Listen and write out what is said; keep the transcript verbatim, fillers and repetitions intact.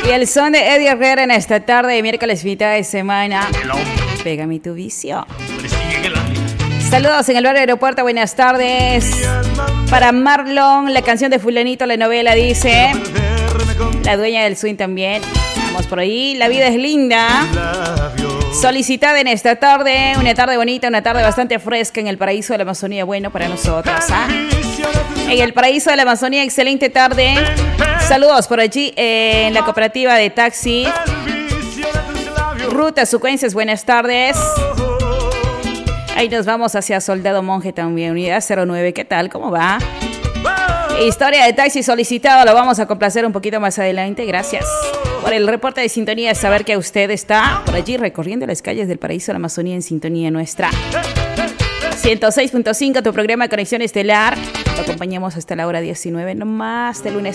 Y el son de Eddie Herrera en esta tarde de miércoles mitad de semana. Pégame tu vicio. Saludos en el barrio aeropuerto, buenas tardes. Para Marlon, la canción de Fulanito, la novela dice. La dueña del swing también. Vamos por ahí, la vida es linda. Solicitada en esta tarde, una tarde bonita, una tarde bastante fresca en el paraíso de la Amazonía. Bueno, para nosotros, ¿ah? En el paraíso de la Amazonía, excelente tarde. Saludos por allí eh, en la cooperativa de taxi. Ruta Sucuences, buenas tardes. Ahí nos vamos hacia Soldado Monje también, unidad cero nueve. ¿Qué tal? ¿Cómo va? Historia de taxi solicitado, lo vamos a complacer un poquito más adelante. Gracias por el reporte de sintonía, saber que usted está por allí recorriendo las calles del paraíso de la Amazonía en sintonía nuestra. ciento seis punto cinco, tu programa de Conexión Estelar. Lo acompañamos hasta la hora diecinueve, no más de lunes